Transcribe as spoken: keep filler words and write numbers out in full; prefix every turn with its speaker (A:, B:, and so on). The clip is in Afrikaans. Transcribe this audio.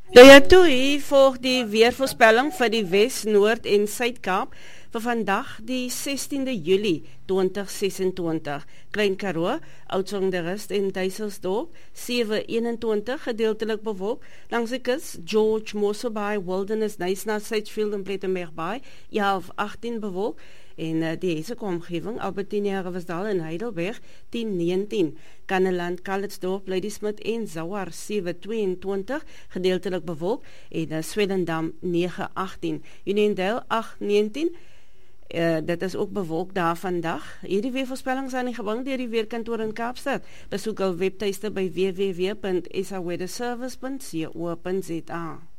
A: Ja, ja, toe hier volg die weervoorspelling vir die Wes, Noord en Suid-Kaap vir vandag die sestiende Julie twintig sesentwintig. Klein Karoo, Oudtshoornrust en Duiselsdorp sewe eenentwintig gedeeltelik bewolk. Langs die kus George Mosse Bay, Wilderness, Knysna, Sedgefield en Plettenberg Bay elf agttien bewolk. En uh, die Heseke omgewing, Albertine, Riversdal en Heidelberg tien negentien. Kanneland, Calitzdorp, Ladysmith en Zouar sewe tweeëntwintig gedeeltelik bewolk en uh, Swellendam nege agttien. Uniondale agt negentien. Uh, dit is ook bewolk daar vandag. Hierdie weervoorspellings aan die gebring deur die Weerkantoor in Kaapstad. Besoek hul webtuiste by w w w punt s a weather service punt co punt za.